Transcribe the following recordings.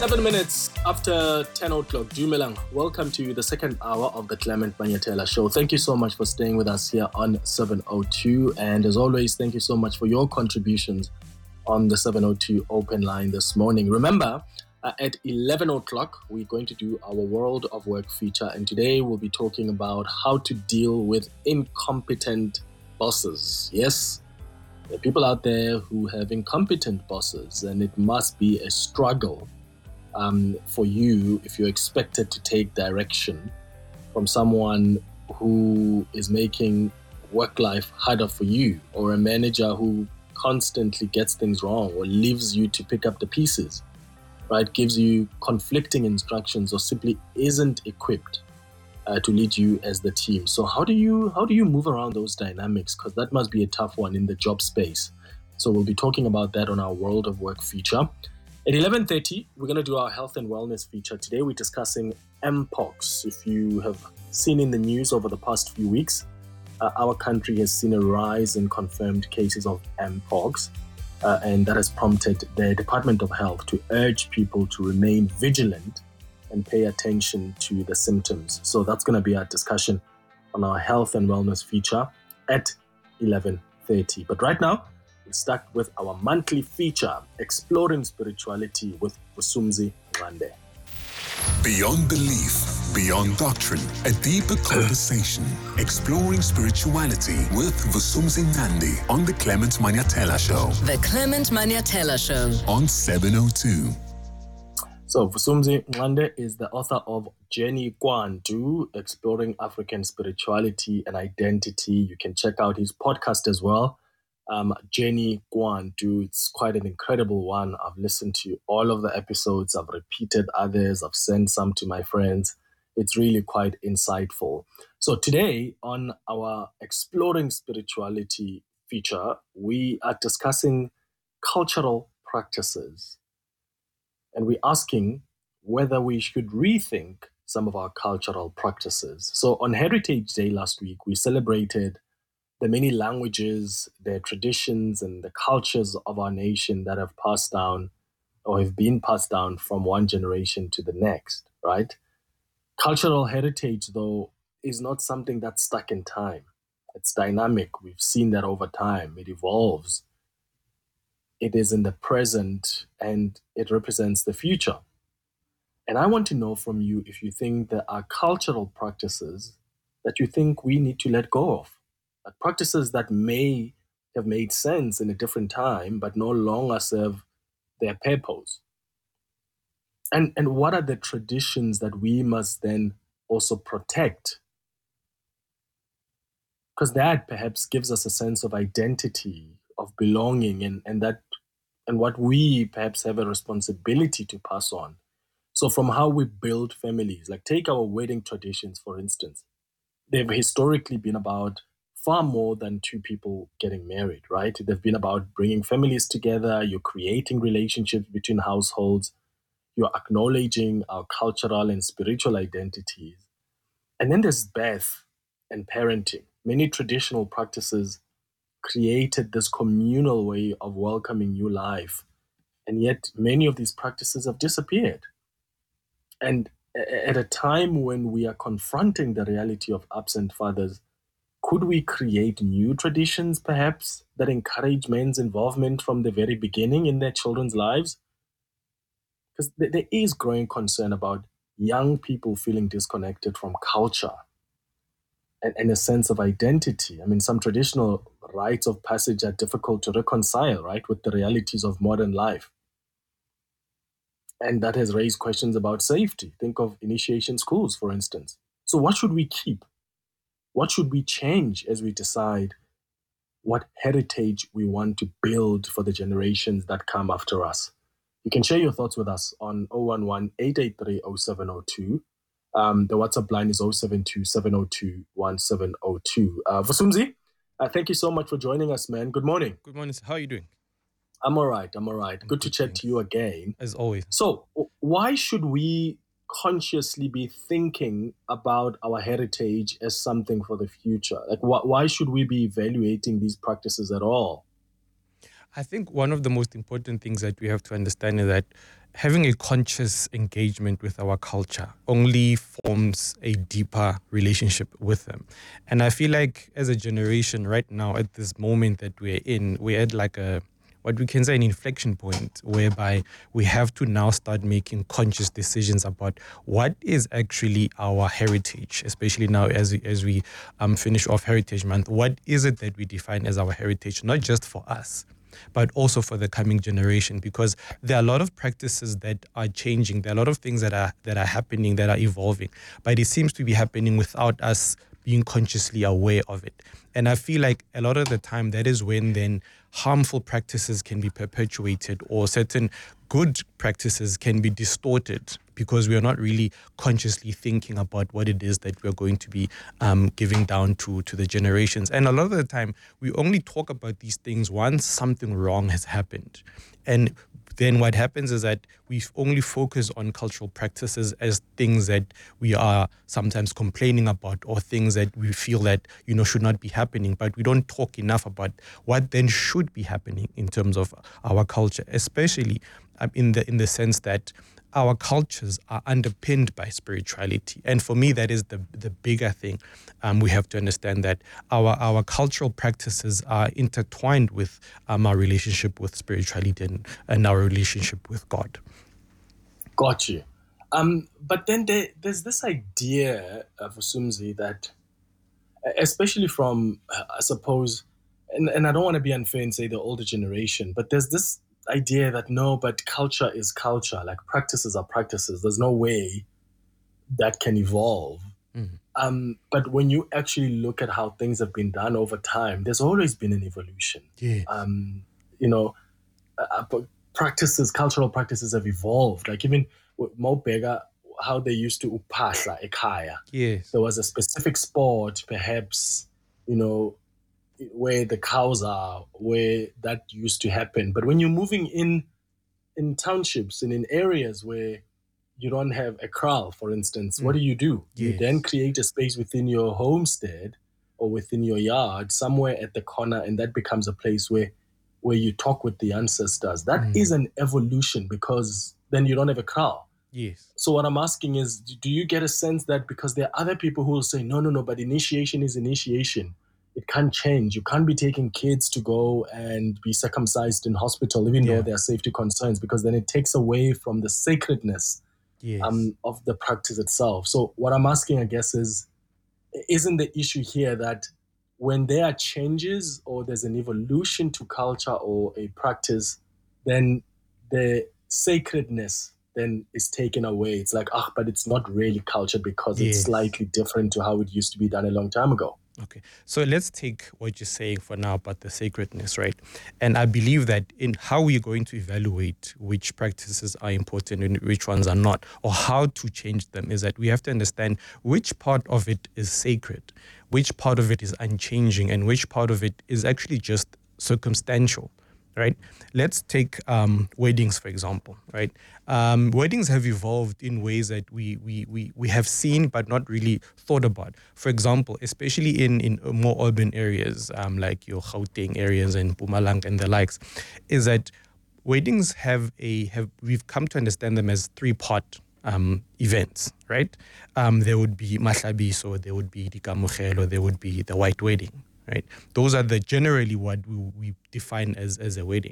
7 minutes after 10 o'clock. Dumelang, welcome to the second hour of the Clement Manyatela Show. Thank you so much for staying with us here on 702. And as always, thank you so much for your contributions on the 702 open line this morning. Remember, at 11 o'clock, we're going to do our World of Work feature. And today we'll be talking about how to deal with incompetent bosses. Yes, there are people out there who have incompetent bosses, and it must be a struggle for you if you're expected to take direction from someone who is making work life harder for you, or a manager who constantly gets things wrong or leaves you to pick up the pieces, right? Gives you conflicting instructions or simply isn't equipped to lead you as the team. So how do you move around those dynamics? Because that must be a tough one in the job space. So we'll be talking about that on our World of Work feature. At 11:30, we're going to do our health and wellness feature. Today, we're discussing Mpox. If you have seen in the news over the past few weeks, our country has seen a rise in confirmed cases of Mpox, and that has prompted the Department of Health to urge people to remain vigilant and pay attention to the symptoms. So that's going to be our discussion on our health and wellness feature at 11:30. But right now, we'll start with our monthly feature, Exploring Spirituality with Vusumuzi Ngqande. Beyond belief, beyond doctrine, a deeper conversation. Exploring Spirituality with Vusumuzi Ngqande on the Clement Manyatela Show. The Clement Manyatela Show On 702. So Vusumuzi Ngqande is the author of Jenny Kwantu, Exploring African Spirituality and Identity. You can check out his podcast as well. Jenny Kwantu, it's quite an incredible one. I've listened to all of the episodes. I've repeated others. I've sent some to my friends. It's really quite insightful. So today on our Exploring Spirituality feature, we are discussing cultural practices. And we're asking whether we should rethink some of our cultural practices. So on Heritage Day last week, we celebrated the many languages, their traditions, and the cultures of our nation that have passed down or have been passed down from one generation to the next, right? Cultural heritage, though, is not something that's stuck in time. It's dynamic. We've seen that over time. It evolves. It is in the present, and it represents the future. And I want to know from you if you think there are cultural practices that you think we need to let go of. Practices that may have made sense in a different time, but no longer serve their purpose. And what are the traditions that we must then also protect? Because that perhaps gives us a sense of identity, of belonging, and what we perhaps have a responsibility to pass on. So from how we build families, like take our wedding traditions, for instance, they've historically been about far more than two people getting married, right? They've been about bringing families together. You're creating relationships between households. You're acknowledging our cultural and spiritual identities. And then there's birth and parenting. Many traditional practices created this communal way of welcoming new life. And yet many of these practices have disappeared. And at a time when we are confronting the reality of absent fathers, could we create new traditions, perhaps, that encourage men's involvement from the very beginning in their children's lives? Because there is growing concern about young people feeling disconnected from culture and a sense of identity. I mean, some traditional rites of passage are difficult to reconcile, right, with the realities of modern life. And that has raised questions about safety. Think of initiation schools, for instance. So what should we keep? What should we change as we decide what heritage we want to build for the generations that come after us? You can share your thoughts with us on 011-883-0702. The WhatsApp line is 072-702-1702. Vusumuzi, thank you so much for joining us, man. Good morning. Good morning. How are you doing? I'm all right. Good to chat to you again. As always. So why should we consciously be thinking about our heritage as something for the future? Like, why should we be evaluating these practices at all? I think one of the most important things that we have to understand is that having a conscious engagement with our culture only forms a deeper relationship with them. And I feel like as a generation right now, at this moment that we're in, we're at like what we can say an inflection point whereby we have to now start making conscious decisions about what is actually our heritage, especially now as we finish off Heritage Month. What is it that we define as our heritage, not just for us, but also for the coming generation? Because there are a lot of practices that are changing. There are a lot of things that are happening, that are evolving, but it seems to be happening without us being consciously aware of it. And I feel like a lot of the time that is when then harmful practices can be perpetuated, or certain good practices can be distorted because we are not really consciously thinking about what it is that we're going to be giving down to the generations. And a lot of the time we only talk about these things once something wrong has happened. And then what happens is that we only focus on cultural practices as things that we are sometimes complaining about, or things that we feel that, should not be happening. But we don't talk enough about what then should be happening in terms of our culture, especially in the sense that our cultures are underpinned by spirituality. And for me, that is the bigger thing. We have to understand that our cultural practices are intertwined with our relationship with spirituality and our relationship with God. Got you. But then there's this idea, Vusumzi, that especially from, I suppose, and I don't want to be unfair and say the older generation, but there's this idea that no, but culture is culture, like practices are practices. There's no way that can evolve. Mm-hmm. But when you actually look at how things have been done over time, there's always been an evolution. Yeah. Cultural practices have evolved. Like even with Mobega, how they used to upahla ekhaya. Yes. There was a specific sport, perhaps, where the cows are, where that used to happen. But when you're moving in townships and in areas where you don't have a kraal, for instance, what do? Yes. You then create a space within your homestead or within your yard, somewhere at the corner, and that becomes a place where you talk with the ancestors. That is an evolution, because then you don't have a kraal. Yes. So what I'm asking is, do you get a sense that because there are other people who will say, no, but initiation is initiation. It can't change. You can't be taking kids to go and be circumcised in hospital, even though there are safety concerns, because then it takes away from the sacredness of the practice itself. So what I'm asking, I guess, is, isn't the issue here that when there are changes or there's an evolution to culture or a practice, then the sacredness then is taken away? It's like, but it's not really culture because it's slightly different to how it used to be done a long time ago. Okay, so let's take what you're saying for now about the sacredness, right? And I believe that in how we're going to evaluate which practices are important and which ones are not, or how to change them, is that we have to understand which part of it is sacred, which part of it is unchanging, and which part of it is actually just circumstantial, right? Let's take weddings, for example, right? Weddings have evolved in ways that we have seen but not really thought about. For example, especially in more urban areas, like your Gauteng areas and Mpumalanga and the likes, is that weddings we've come to understand them as three-part events, right? There would be mahlabiso, there would be dikamugelo, there would be the white wedding. Right, those are generally what we define as a wedding,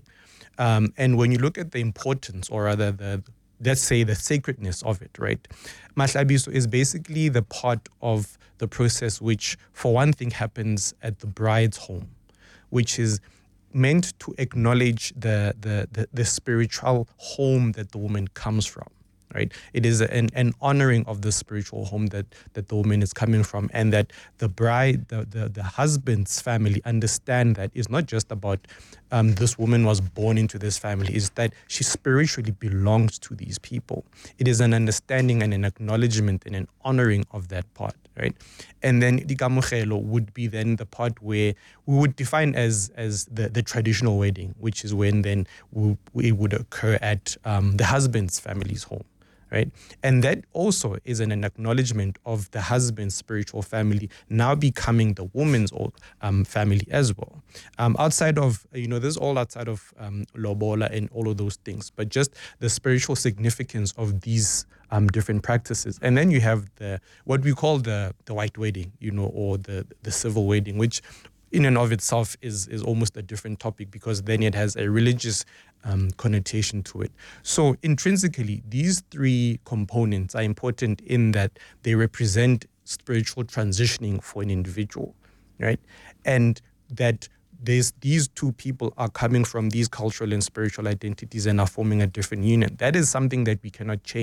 and when you look at the importance, or rather let's say the sacredness of it, right? Mahlabiso is basically the part of the process which, for one thing, happens at the bride's home, which is meant to acknowledge the spiritual home that the woman comes from. Right, it is an honoring of the spiritual home that the woman is coming from, and that the bride, the husband's family understand that it's not just about this woman was born into this family, is that she spiritually belongs to these people. It is an understanding and an acknowledgement and an honoring of that part, right? And then dikamugelo would be then the part where we would define as the traditional wedding, which is when then it would occur at the husband's family's home. right? And that also is an acknowledgement of the husband's spiritual family now becoming the woman's family as well. Outside of, this is all outside of lobola and all of those things, but just the spiritual significance of these different practices. And then you have what we call the white wedding, or the civil wedding, which in and of itself is almost a different topic, because then it has a religious connotation to it. So intrinsically, these three components are important in that they represent spiritual transitioning for an individual, right? And that these two people are coming from these cultural and spiritual identities and are forming a different union. That is something that we cannot change.